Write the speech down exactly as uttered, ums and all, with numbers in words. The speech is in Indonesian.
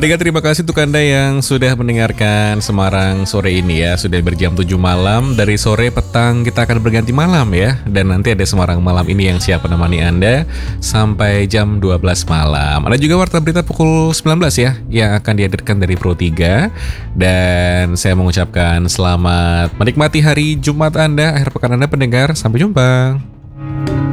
Pendengar, terima kasih untuk Anda yang sudah mendengarkan Semarang sore ini ya. Sudah berjam tujuh malam. Dari sore petang kita akan berganti malam ya. Dan nanti ada Semarang malam ini yang siap menemani Anda sampai jam dua belas malam. Ada juga Warta Berita pukul sembilan belas ya, yang akan dihadirkan dari Pro tiga. Dan saya mengucapkan selamat menikmati hari Jumat Anda, akhir pekan Anda pendengar. Sampai jumpa.